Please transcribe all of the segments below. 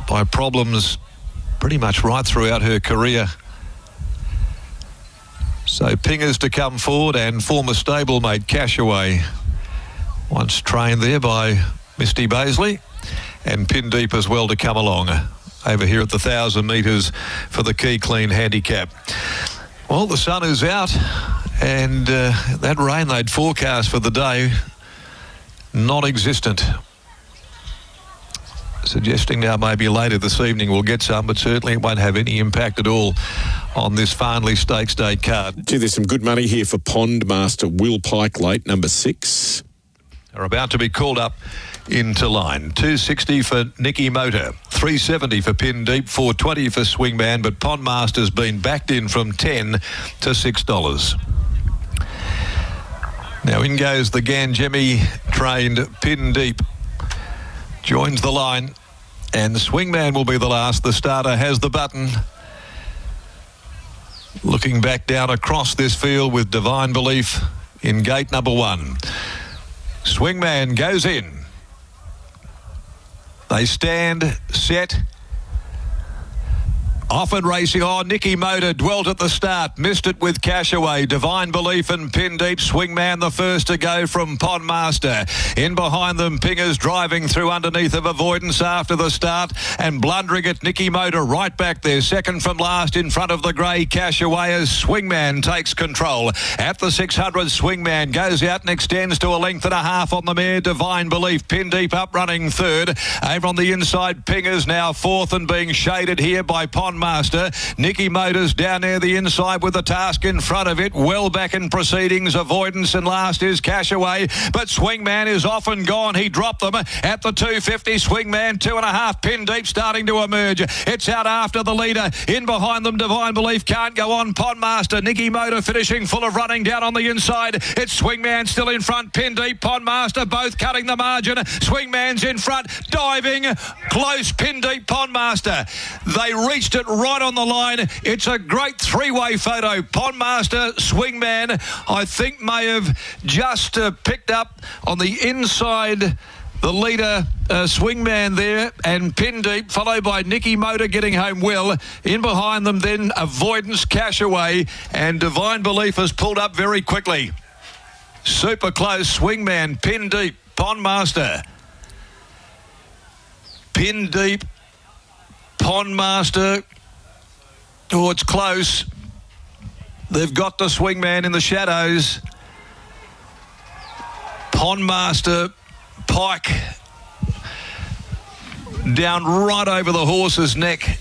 by problems pretty much right throughout her career. So Pingers to come forward, and former stablemate Cashaway, once trained there by Misty Baisley, and Pin Deep as well to come along over here at the 1,000 metres for the Key Clean handicap. Well, the sun is out, and that rain they'd forecast for the day, non-existent. Suggesting now maybe later this evening we'll get some, but certainly it won't have any impact at all on this Farnley Stakes Day card. Gee, there's some good money here for Pond Master Will Pike late, number 6. Are about to be called up into line. 260 for Nicky Motor, 370 for Pin Deep, 420 for Swingman, but Pond Master's been backed in from $10 to $6. Now in goes the Ganjemi trained Pin Deep. Joins the line, and Swingman will be the last. The starter has the button. Looking back down across this field with Divine Belief in gate number 1. Swingman goes in. They stand, set. Off and racing on. Nicky Motor dwelt at the start. Missed it with Cashaway. Divine Belief and Pin Deep. Swingman the first to go from Pond Master. In behind them, Pingers driving through underneath of Avoidance after the start. And blundering at Nicky Motor right back there. Second from last in front of the grey Cashaway as Swingman takes control. At the 600, Swingman goes out and extends to a length and a half on the mare. Divine Belief. Pin Deep up running third. Over on the inside, Pingers now fourth and being shaded here by Pond Master. Nicky Motors down there the inside with the task in front of it. Well back in proceedings. Avoidance, and last is Cashaway. But Swingman is off and gone. He dropped them at the 250. Swingman 2.5. Pin Deep starting to emerge. It's out after the leader. In behind them, Divine Belief can't go on. Pond Master. Nicky Motor finishing full of running down on the inside. It's Swingman still in front. Pin Deep, Pond Master both cutting the margin. Swingman's in front. Diving close. Pin Deep, Pond Master. They reached it right on the line. It's a great three-way photo. Pond Master, Swingman, I think may have just picked up on the inside the leader, Swingman there, and Pin Deep, followed by Nicky Motor getting home well. In behind them then Avoidance, Cashaway, and Divine Belief has pulled up very quickly. Super close. Swingman, Pin Deep, Pond Master. Pin Deep, Pond Master. Oh, it's close. They've got the Swingman in the shadows. Pond Master, Pike, down right over the horse's neck.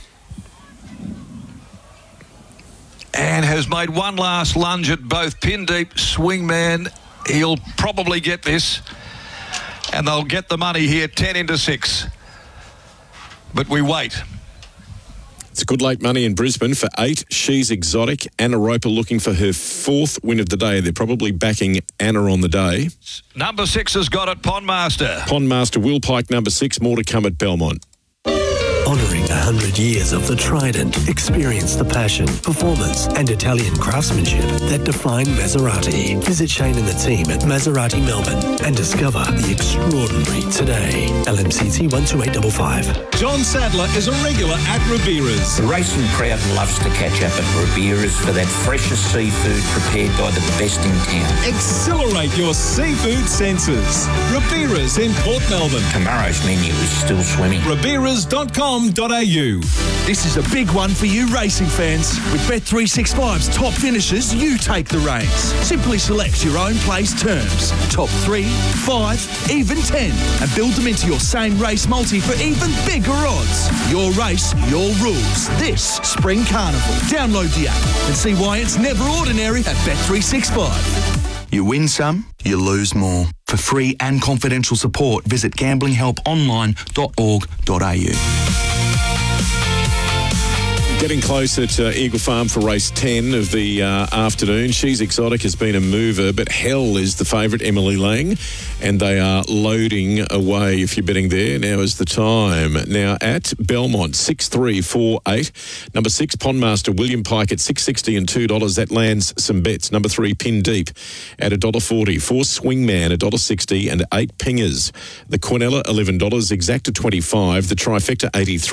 And has made one last lunge at both Pin Deep, Swingman. He'll probably get this. And they'll get the money here, 10 into 6. But we wait. It's good late money in Brisbane for 8. She's Exotic. Anna Roper looking for her 4th win of the day. They're probably backing Anna on the day. Number 6 has got it, Pond Master. Pond Master, Will Pike, number 6. More to come at Belmont. Honouring 100 years of the Trident, experience the passion, performance and Italian craftsmanship that define Maserati. Visit Shane and the team at Maserati Melbourne and discover the extraordinary today. LMCT 12855. John Sadler is a regular at Ribera's. The racing crowd loves to catch up at Ribera's for that freshest seafood prepared by the best in town. Exhilarate your seafood senses. Ribera's in Port Melbourne. Tomorrow's menu is still swimming. Riberas.com.au. This is a big one for you racing fans. With Bet365's top finishes, you take the reins. Simply select your own place terms. Top 3, 5, even 10. And build them into your same race multi for even bigger odds. Your race, your rules. This Spring Carnival. Download the app and see why it's never ordinary at Bet365. You win some, you lose more. For free and confidential support, visit gamblinghelponline.org.au. Getting closer to Eagle Farm for race 10 of the afternoon. She's Exotic has been a mover, but Hell is the favourite, Emily Lang, and they are loading away if you're betting there. Now is the time. Now at Belmont, 6-3-4-8. Number 6, Pond Master, William Pike at $6.60 and $2. That lands some bets. Number 3, Pin Deep at $1.40. 4, Swingman at $1.60 and 8 Pingers. The Quinella, $11. Exacta, $25. The Trifecta, $83.